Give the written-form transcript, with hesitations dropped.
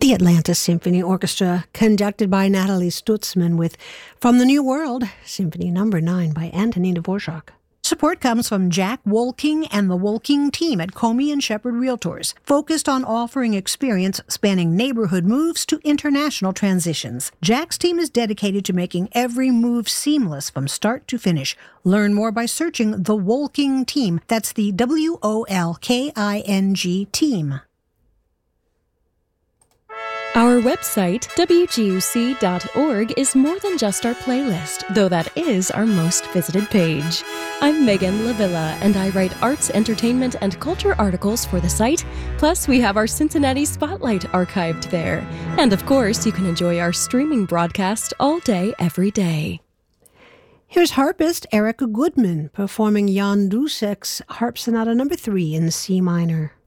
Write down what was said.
The Atlanta Symphony Orchestra, conducted by Natalie Stutzman with From the New World, Symphony No. 9 by Antonin Dvorak. Support comes from Jack Wolking and the Wolking team at Comey and Shepherd Realtors, focused on offering experience spanning neighborhood moves to international transitions. Jack's team is dedicated to making every move seamless from start to finish. Learn more by searching the Wolking team. That's the WOLKING team. Our website, WGUC.org, is more than just our playlist, though that is our most visited page. I'm Megan Lavilla, and I write arts, entertainment, and culture articles for the site. Plus, we have our Cincinnati Spotlight archived there. And of course, you can enjoy our streaming broadcast all day, every day. Here's harpist Erica Goodman performing Jan Dusek's Harp Sonata No. 3 in C minor.